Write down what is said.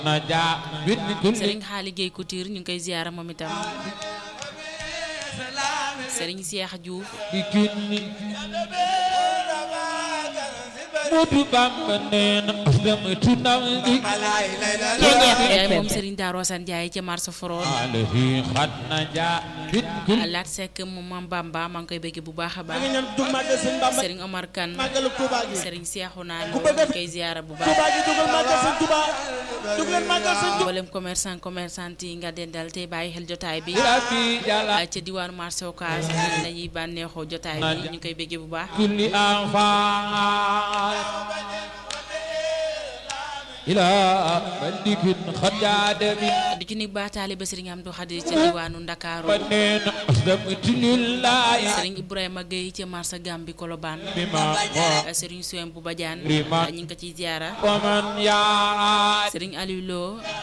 Serigne Xaali Gueye Couture ñu ngi koy ziyaara moom itam Serigne Cheikh Diouf Mutu Bamba neena dama tunam di moom Serigne Darou Assane Ndiaye ca marché Foron alahi khatna ja Lat Seck moom Mam Bamba maa ngi koy bëgg bu baax a baax Serigne Omar Kane Serigne Cheikhouna ñu koy ziyaara bu baax mboolem commerçante yi nga dendal tey bàyyi xel jotaay bi ca diwaanu marché Ocass lañuy bànneexoo jotaay bi ñu koy bëgg bu baax kulli enfant ila malikin khadada min di ci nig baataale ba Serigne Amdou Khadir ca diwaanu Ndakaaru banena asdamtilillahi Serigne Ibrahima Gueye ca marché Gambi Colobane Serigne Souem bu Badiane ñu ngi ko ciy ziyaara waman ya Serigne Aliou Lo